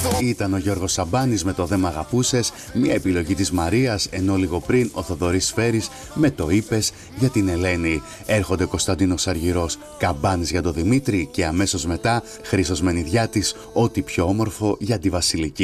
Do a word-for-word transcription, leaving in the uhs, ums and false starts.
Ήταν ο Γιώργος Σαμπάνης με το «Δε μ' αγαπούσες», μια επιλογή της Μαρίας, ενώ λίγο πριν ο Θοδωρής Σφαίρης με το «Είπες» για την Ελένη. Έρχονται Κωνσταντίνος Αργυρός, «Καμπάνης» για τον Δημήτρη και αμέσως μετά Χρήστος Μενιδιάτης, «Ό,τι πιο όμορφο» για τη Βασιλική.